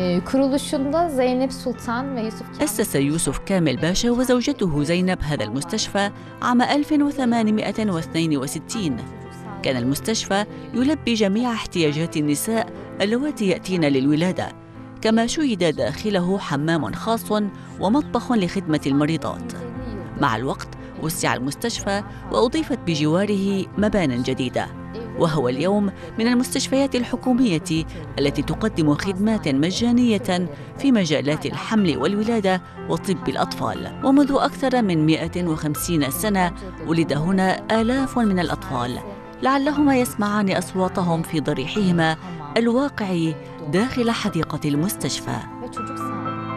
Kuruluşunda Zeynep Sultan ve Yusuf Kamil. أسس يوسف كامل باشا وزوجته زينب هذا المستشفى عام 1862. كان المستشفى يلبي جميع احتياجات النساء اللواتي يأتين للولادة، كما شيد داخله حمام خاص ومطبخ لخدمة المريضات. مع الوقت وسع المستشفى وأضيفت بجواره مبانٍ جديدة، وهو اليوم من المستشفيات الحكومية التي تقدم خدمات مجانية في مجالات الحمل والولادة وطب الأطفال. ومنذ أكثر من 150 سنة ولد هنا آلاف من الأطفال، لعلهما يسمعان أصواتهم في ضريحهما الواقع داخل حديقة المستشفى.